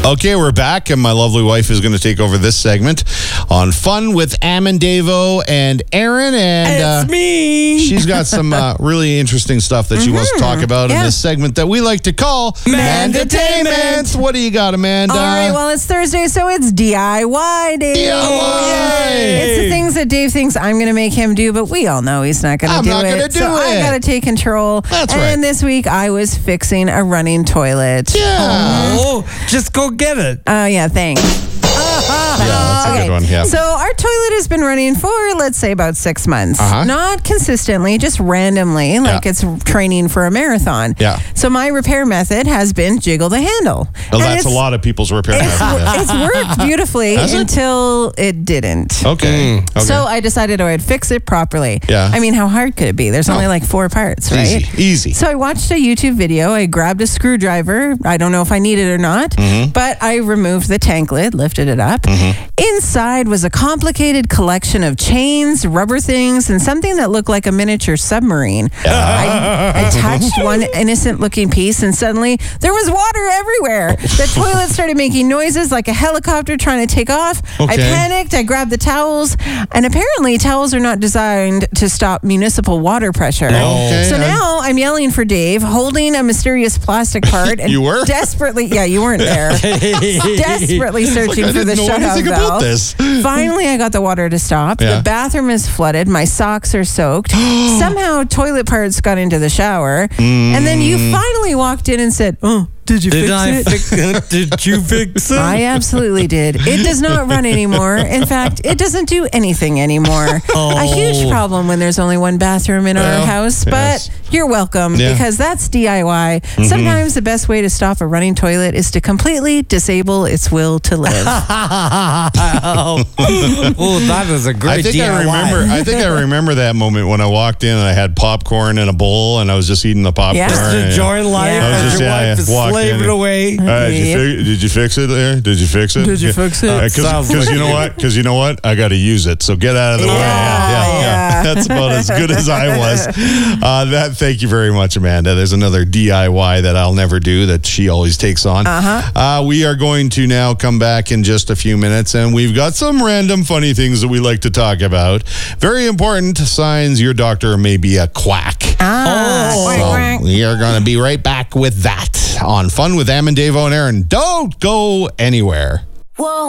Okay, we're back, and my lovely wife is going to take over this segment on Fun with Amandavo and Aaron. And It's me. she's got some really interesting stuff that she wants to talk about in this segment that we like to call Mandatainment. What do you got, Amanda? All right, well, it's Thursday, so it's DIY Day. DIY! It's the things that Dave thinks I'm going to make him do, but we all know he's not going to do it. I'm not gonna do so it. I got to take control. That's right. And this week, I was fixing a running toilet. Oh, just go get it. Yeah, thanks. Yeah, that's a good one. Yeah. So our toilet has been running for, let's say, about 6 months. Uh-huh. Not consistently, just randomly, like it's training for a marathon. Yeah. So my repair method has been jiggle the handle. Well, And that's a lot of people's repair method. It's worked beautifully Has it? until it didn't. Okay. Okay. So I decided I would fix it properly. Yeah. I mean, how hard could it be? There's only like 4 parts, right? Easy. So I watched a YouTube video. I grabbed a screwdriver. I don't know if I need it or not, but I removed the tank lid, lifted it up. Inside was a complicated collection of chains, rubber things, and something that looked like a miniature submarine. I touched one innocent-looking piece, and suddenly there was water everywhere. The toilet started making noises like a helicopter trying to take off. I Okay. panicked. I grabbed the towels, and apparently towels are not designed to stop municipal water pressure. Okay. So now I'm yelling for Dave, holding a mysterious plastic part. And You were? desperately, yeah, you weren't there. Desperately searching I for the didn't know shut-off anything valve. about this. Finally, I got the water to stop. Yeah. The bathroom is flooded. My socks are soaked. Somehow, toilet parts got into the shower. And then you finally walked in and said, "Oh, did you fix it?" Did you fix it? I absolutely did. It does not run anymore. In fact, it doesn't do anything anymore. A huge problem when there's only one bathroom in our house, but you're welcome because that's DIY. Sometimes the best way to stop a running toilet is to completely disable its will to live. Oh, that is a great DIY. I think I remember that moment when I walked in and I had popcorn in a bowl and I was just eating the popcorn. Yeah. Just enjoying life Yeah. I was as just- your wife is walked slaving in. away. All right, Yep. did you fix it there? Did you fix it? Did you fix it? Sounds Because like you know what? Because you know what? I got to use it. So get out of the way. Yeah. That's about as good as I was. Thank you very much, Amanda. There's another DIY that I'll never do that she always takes on. We are going to now come back in just a few minutes, and we've got some random funny things that we like to talk about. Very important signs your doctor may be a quack. So we are going to be right back with that on Fun with Amandavo and Aaron. Don't go anywhere. Whoa.